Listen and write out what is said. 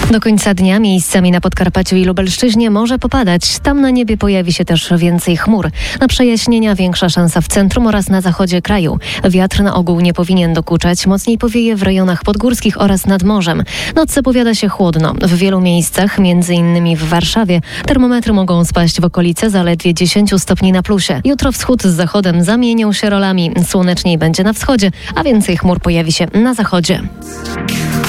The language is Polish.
Do końca dnia miejscami na Podkarpaciu i Lubelszczyźnie może popadać. Tam na niebie pojawi się też więcej chmur. Na przejaśnienia większa szansa w centrum oraz na zachodzie kraju. Wiatr na ogół nie powinien dokuczać. Mocniej powieje w rejonach podgórskich oraz nad morzem. Noc zapowiada się chłodno. W wielu miejscach, między innymi w Warszawie, termometry mogą spaść w okolice zaledwie 10 stopni na plusie. Jutro wschód z zachodem zamienią się rolami. Słoneczniej będzie na wschodzie, a więcej chmur pojawi się na zachodzie.